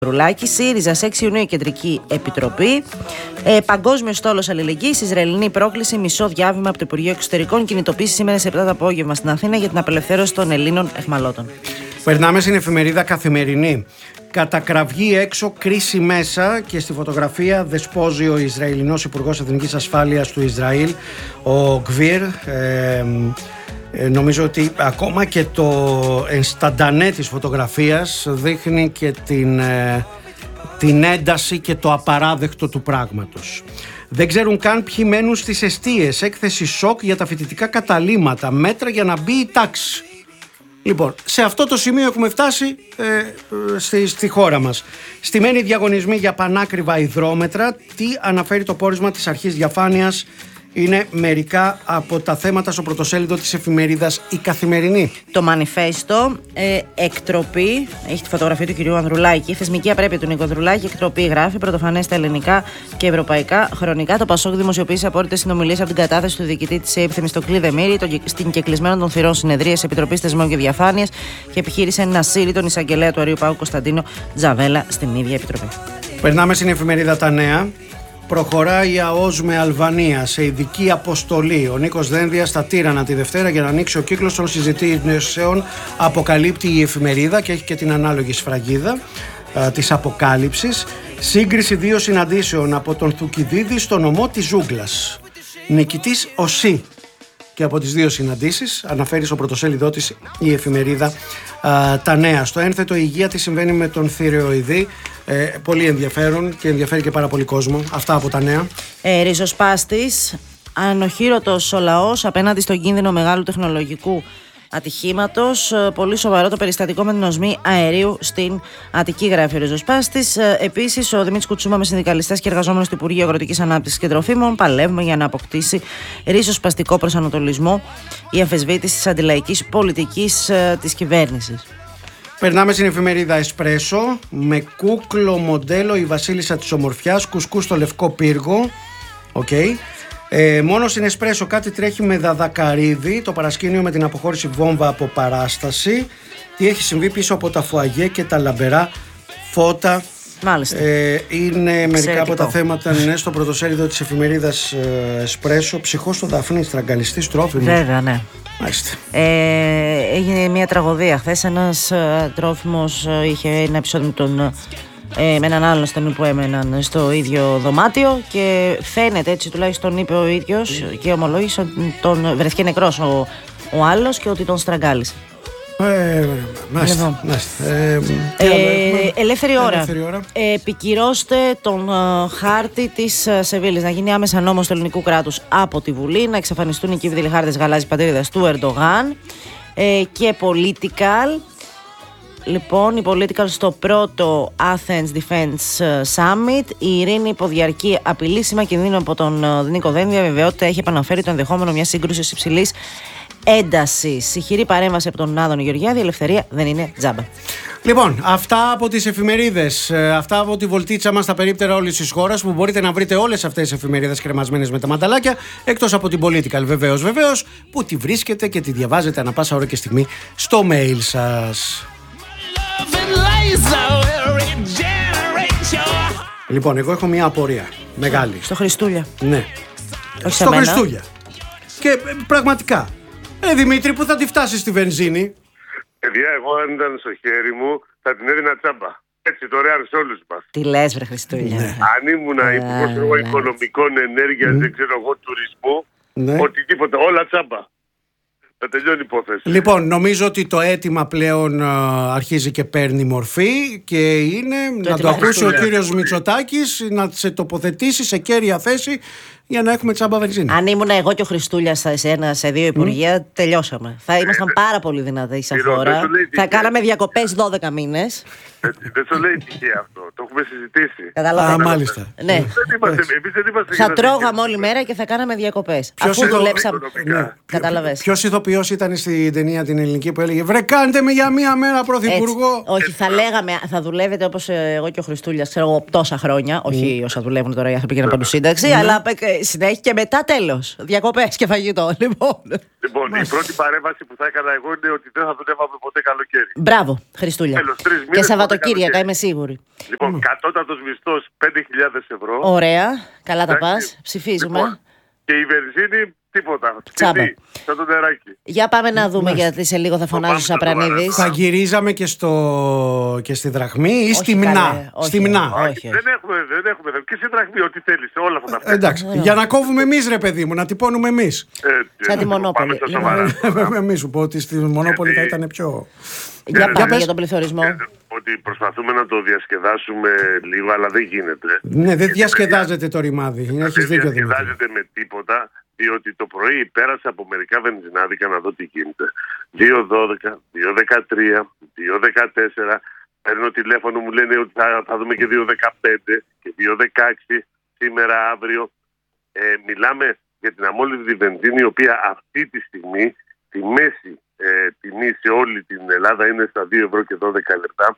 Ρουλάκη, ΣΥΡΙΖΑ 6 Ιουνίου Κεντρική Επιτροπή. Παγκόσμιο στόλος αλληλεγγύης, Ισραηλινή πρόκληση, μισό διάβημα από το Υπουργείο Εξωτερικών. Κινητοποίηση σήμερα σε 7 το απόγευμα στην Αθήνα για την απελευθέρωση των Ελλήνων αιχμαλώτων. Περνάμε στην εφημερίδα Καθημερινή. Κατακραυγή έξω, κρίση μέσα, και στη φωτογραφία δεσπόζει ο Ισραηλινός Υπουργός Εθνικής Ασφάλειας του Ισραήλ, ο Γκβίρ. Νομίζω ότι ακόμα και το ενσταντανέ της φωτογραφίας δείχνει και την ένταση και το απαράδεκτο του πράγματος. Δεν ξέρουν καν ποιοι μένουν στις εστίες. Έκθεση σοκ για τα φοιτητικά καταλύματα. Μέτρα για να μπει η τάξη. Λοιπόν, σε αυτό το σημείο έχουμε φτάσει στη χώρα μας. Στημένοι διαγωνισμοί για πανάκριβα υδρόμετρα. Τι αναφέρει το πόρισμα της Αρχής Διαφάνειας? Είναι μερικά από τα θέματα στο πρωτοσέλιδο της εφημερίδας Η Καθημερινή. Το μανιφέστο, εκτροπή, έχει τη φωτογραφία του κυρίου Ανδρουλάκη. Θεσμική απρέπεια του Νίκο Ανδρουλάκη, εκτροπή γράφει, πρωτοφανές στα ελληνικά και ευρωπαϊκά χρονικά. Το Πασόκ δημοσιοποίησε απόρριτες συνομιλίες από την κατάθεση του διοικητή της ΕΕΠ Θεμιστοκλή Δεμήρη στην κεκλεισμένο των θυρών συνεδρία Επιτροπής Θεσμών και Διαφάνειας και επιχείρησε να σύρει τον εισαγγελέα του Αρείου Παού Κωνσταντίνο Τζαβέλα στην ίδια επιτροπή. Περνάμε στην εφημερίδα Τα Νέα. Προχωράει η ΑΟΣ με Αλβανία σε ειδική αποστολή. Ο Νίκος Δένδιας στα Τύρανα τη Δευτέρα για να ανοίξει ο κύκλος των συζητήσεων, αποκαλύπτει η εφημερίδα, και έχει και την ανάλογη σφραγίδα της αποκάλυψης. Σύγκριση 2 συναντήσεων από τον Θουκυδίδη στο νομό της Ζούγκλας. Νικητής ο ΣΥ. Και από τις 2 συναντήσεις αναφέρει στο πρωτοσέλιδό της η εφημερίδα Τα Νέα. Στο ένθετο υγεία τι συμβαίνει με τον θηροειδή. Πολύ ενδιαφέρον και ενδιαφέρει και πάρα πολύ κόσμο. Αυτά από Τα Νέα. Ριζοσπάστης, ανοχήρωτος ο λαός απέναντι στον κίνδυνο μεγάλου τεχνολογικού ατυχήματος. Πολύ σοβαρό το περιστατικό με την οσμή αερίου στην Αττική, γράφει ο Ριζοσπάστης. Επίσης, ο Δημήτρης Κουτσούμα με συνδικαλιστές και εργαζόμενους του Υπουργείου Αγροτικής Ανάπτυξης και Τροφίμων παλεύουμε για να αποκτήσει ριζοσπαστικό προσανατολισμό η αμφισβήτηση της αντιλαϊκής πολιτικής της κυβέρνησης. Περνάμε στην εφημερίδα Εσπρέσο. Με κούκλο μοντέλο η βασίλισσα της ομορφιάς, κουσκού στο Λευκό Πύργο. Μόνο στην Εσπρέσο κάτι τρέχει με Δαδακαρίδη. Το παρασκήνιο με την αποχώρηση βόμβα από παράσταση. Τι έχει συμβεί πίσω από τα φουαγέ και τα λαμπερά φώτα. Μάλιστα. Είναι μερικά από τα θέματα στο πρωτοσέλιδο της εφημερίδας Εσπρέσο. Ψυχός στο Δαφνί, στραγγαλιστής τρόφιμος. Βέβαια, ναι. Μάλιστα. Έγινε μια τραγωδία χθες. Ένας τρόφιμος είχε ένα επεισόδιο με έναν άλλον ασθενή που έμεναν στο ίδιο δωμάτιο και φαίνεται, έτσι τουλάχιστον είπε ο ίδιος και ομολόγησε ότι βρέθηκε νεκρός ο άλλος και ότι τον στραγγάλισε. Ελεύθερη ώρα. Επικυρώστε τον χάρτη της Σεβίλης. Να γίνει άμεσα νόμος του ελληνικού κράτους από τη Βουλή. Να εξαφανιστούν οι κύβδηλοι χάρτες γαλάζιας πατρίδας του Ερντογάν. Και Political. Λοιπόν, η Political στο πρώτο Athens Defense Summit. Η ειρήνη υποδιαρκή απειλήσιμα κινδύνου από τον Νίκο Δένδια. Βεβαιότητα έχει επαναφέρει το ενδεχόμενο μια σύγκρουση υψηλής έντασης. Ηχηρή παρέμβαση από τον Άδωνη Γεωργιάδη. Η ελευθερία δεν είναι τζάμπα. Λοιπόν, αυτά από τις εφημερίδες, αυτά από τη βολτίτσα μας στα περίπτερα όλης της χώρας, που μπορείτε να βρείτε όλες αυτές τις εφημερίδες κρεμασμένες με τα μανταλάκια, εκτός από την Political βεβαίως, που τη βρίσκετε και τη διαβάζετε ανά πάσα ώρα και στιγμή στο mail σας. Λοιπόν, εγώ έχω μια απορία μεγάλη. Στο Χριστούλια. Ναι. Όχι στο Χριστούλια. Και πραγματικά, Δημήτρη, που θα τη φτάσει στη βενζίνη? Παιδιά, εγώ αν ήταν στο χέρι μου θα την έδινα τσάμπα. Έτσι, δωρεάν σε όλους μας. Τι λες, βρε Χριστούλια. Ναι. Αν ήμουν υπουργός οικονομικών, ενέργειας, δεν ξέρω εγώ, τουρισμού, οτιδήποτε, όλα τσάμπα. Θα τελειώνει η υπόθεση. Λοιπόν, νομίζω ότι το αίτημα πλέον αρχίζει και παίρνει μορφή και είναι να το ακούσει ο κύριος Μητσοτάκης, να σε τοποθετήσει σε κέρια θέση για να έχουμε τσάμπα βενζίνη. Αν ήμουν εγώ και ο Χριστούλιας σε 2 υπουργεία, τελειώσαμε. Θα ήμασταν πάρα πολύ δυνατοί σαν χώρα. Θα κάναμε διακοπές 12 μήνες. Δεν το λέει τυχαία αυτό. Το έχουμε συζητήσει. Καταλαβαίνω. Μάλιστα. Ναι. Εμείς δεν είμαστε. Θα τρώγαμε όλη μέρα και θα κάναμε διακοπές. Αφού δουλέψαμε. Κατάλαβες. Ποιος ηθοποιός ήταν στην ταινία την ελληνική που έλεγε «Βρε, κάντε με για μία μέρα πρωθυπουργό»? Όχι, θα λέγαμε, θα δουλεύετε όπως εγώ και ο Χριστούλιας, ξέρω εγώ, τόσα χρόνια. Όχι όσα δουλεύουν τώρα οι άνθρωποι για να πάρουν σύνταξη, αλλά συνέχεια και μετά τέλος. Διακοπές και φαγητό. Λοιπόν, η πρώτη παρέμβαση που θα έκανα εγώ είναι ότι δεν θα δουλεύαμε ποτέ καλοκαίρι. Μπράβο, Χριστούλια. Τέλος, 3 μήνες και Σαββατοκύριακα, είμαι σίγουρη. Λοιπόν, κατώτατος μισθός 5.000 ευρώ. Ωραία, καλά τα πας. Ψηφίζουμε. Λοιπόν, και η βενζίνη τίποτα. Τσάμπα. Σαν το νεράκι. Για πάμε να δούμε, γιατί σε λίγο θα φωνάζει ο Σαπρανίδης. Θα γυρίζαμε και στη δραχμή ή στη μνά. Όχι. Δεν έχουμε. Και στη δραχμή, ό,τι θέλεις. Όλα αυτά τα εντάξει. Για να κόβουμε εμείς, ρε παιδί μου, να τυπώνουμε εμείς. Σαν τη Μονόπολη. Μη σου πω ότι στη Μονόπολη θα ήταν πιο. Για πάμε για τον πληθωρισμό. Ότι προσπαθούμε να το διασκεδάσουμε λίγο, αλλά δεν γίνεται. Ναι, δεν διασκεδάζεται το ρημάδι. Δεν διασκεδάζεται με τίποτα, διότι το πρωί πέρασα από μερικά βενζινάδικα να δω τι γίνεται. 2.12, 2.13, 2.14. Παίρνω τηλέφωνο, μου λένε ότι θα δούμε και 2.15 και 2.16 σήμερα, αύριο. Μιλάμε για την αμόλυβδη βενζίνη, η οποία αυτή τη στιγμή τη μέση τιμή σε όλη την Ελλάδα είναι στα 2 ευρώ και 12 λεπτά,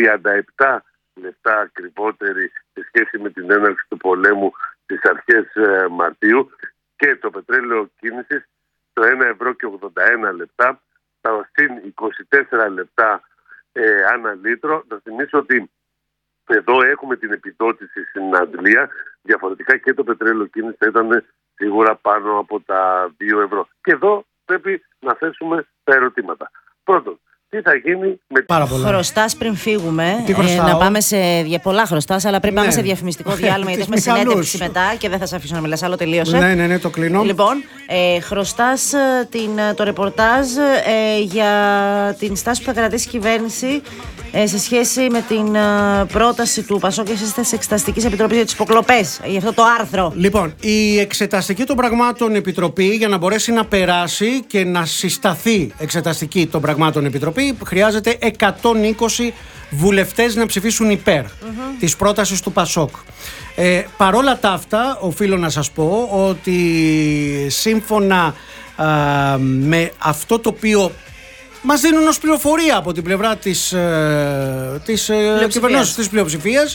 37 λεπτά ακριβότερη σε σχέση με την έναρξη του πολέμου στις αρχές Μαρτίου, και το πετρέλαιο κίνησης στο 1 ευρώ και 81 λεπτά, συν 24 λεπτά ανά λίτρο. Να θυμίσω ότι εδώ έχουμε την επιδότηση στην Αγγλία, διαφορετικά και το πετρέλαιο κίνηση θα ήταν σίγουρα πάνω από τα 2 ευρώ. Και εδώ πρέπει να θέσουμε τα ερωτήματα. Πρώτον, τι θα γίνει με πάρα πολλά. Χρωστάς πριν φύγουμε. Να πάμε σε. Πολλά χρωστάς, αλλά πριν πάμε σε διαφημιστικό διάλειμμα, γιατί έχουμε συνέντευξη μετά και δεν θα σε αφήσω να μιλάς άλλο. Τελείωσε. Ναι, το κλείνω. Λοιπόν, χρωστάς το ρεπορτάζ για την στάση που θα κρατήσει η κυβέρνηση σε σχέση με την πρόταση του Πασόκ και της Εξεταστικής Επιτροπής για τις υποκλοπές. Για αυτό το άρθρο. Λοιπόν, η Εξεταστική των Πραγμάτων Επιτροπή, για να μπορέσει να περάσει και να συσταθεί Εξεταστική των Πραγμάτων Επιτροπή, χρειάζεται 120 βουλευτές να ψηφίσουν υπέρ της πρότασης του Πασόκ. Παρόλα τα αυτά, οφείλω να σας πω ότι σύμφωνα με αυτό το οποίο μας δίνουν ως πληροφορία από την πλευρά της κυβερνήσεως της πλειοψηφίας,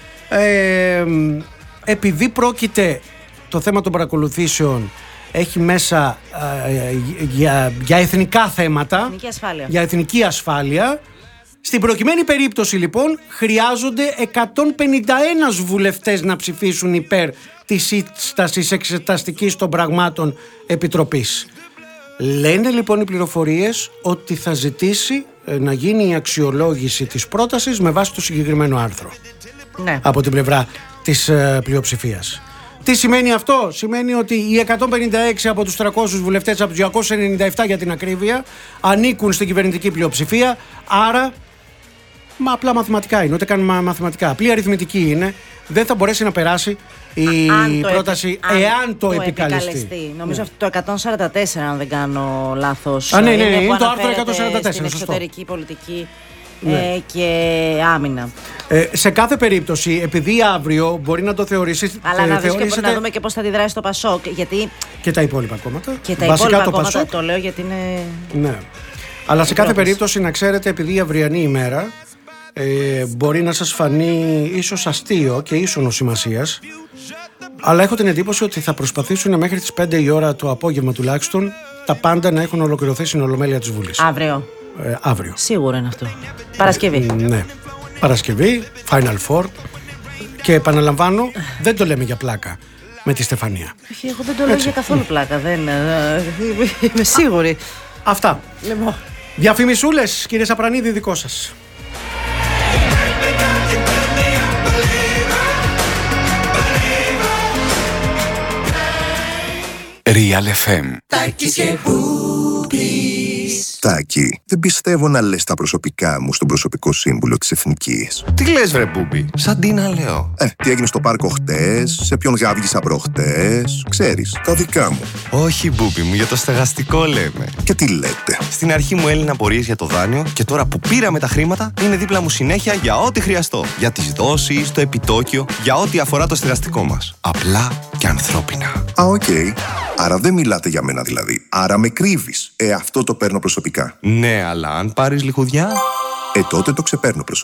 επειδή πρόκειται το θέμα των παρακολουθήσεων, έχει μέσα για εθνικά θέματα, για εθνική ασφάλεια. Στην προκειμένη περίπτωση λοιπόν χρειάζονται 151 βουλευτές να ψηφίσουν υπέρ της σύστασης Εξεταστικής των Πραγμάτων Επιτροπής. Λένε λοιπόν οι πληροφορίες ότι θα ζητήσει να γίνει η αξιολόγηση της πρότασης με βάση το συγκεκριμένο άρθρο, ναι, από την πλευρά της πλειοψηφίας. Τι σημαίνει αυτό? Σημαίνει ότι οι 156 από τους 300 βουλευτές, από τους 297 για την ακρίβεια, ανήκουν στην κυβερνητική πλειοψηφία. Άρα, απλά μαθηματικά είναι, ούτε καν μαθηματικά, απλή αριθμητική είναι. Δεν θα μπορέσει να περάσει η πρόταση εάν το επικαλεστεί. Νομίζω αυτό το 144, αν δεν κάνω λάθος. Ναι, είναι το άρθρο 144. Στην εξωτερική πολιτική. Και άμυνα. Σε κάθε περίπτωση, επειδή αύριο μπορεί να το θεωρήσει. Αλλά να δούμε και πώς θα αντιδράσει το Πασόκ. Γιατί... Και τα υπόλοιπα κόμματα. Και τα υπόλοιπα κόμματα, το λέω γιατί είναι. Ναι. Αλλά σε κάθε περίπτωση, να ξέρετε, επειδή η αυριανή ημέρα μπορεί να σας φανεί ίσως αστείο και ίσονος σημασίας, αλλά έχω την εντύπωση ότι θα προσπαθήσουν μέχρι τις 5 η ώρα το απόγευμα τουλάχιστον τα πάντα να έχουν ολοκληρωθεί στην Ολομέλεια της Βουλής. Αύριο. Σίγουρα είναι αυτό. Παρασκευή. Ναι. Παρασκευή, Final Four. Και επαναλαμβάνω, δεν το λέμε για πλάκα με τη Στεφανία. Όχι, εγώ δεν το λέω για καθόλου πλάκα. Είμαι σίγουρη. Αυτά. Διαφημισούλες, κύριε Σαπρανίδη, δικό σας. Real FM. Τάκη, δεν πιστεύω να λες τα προσωπικά μου στον προσωπικό σύμβουλο της Εθνικής. Τι λες βρε Μπούμπι, σαν τι να λέω. Τι έγινε στο πάρκο χτες, σε ποιον γάβγισα προχτές, ξέρεις, τα δικά μου. Όχι Μπούμπι μου, για το στεγαστικό λέμε. Και τι λέτε? Στην αρχή μου έλυναν απορίες για το δάνειο και τώρα που πήραμε τα χρήματα είναι δίπλα μου συνέχεια για ό,τι χρειαστώ. Για τις δόσεις, το επιτόκιο, για ό,τι αφορά το στεγαστικό μας. Απλά και ανθρώπινα. Οκ. Άρα δεν μιλάτε για μένα δηλαδή. Άρα με κρύβεις. Αυτό το παίρνω προσωπικά. Ναι, αλλά αν πάρεις λιχουδιά... Τότε το ξεπέρνω προσωπικά.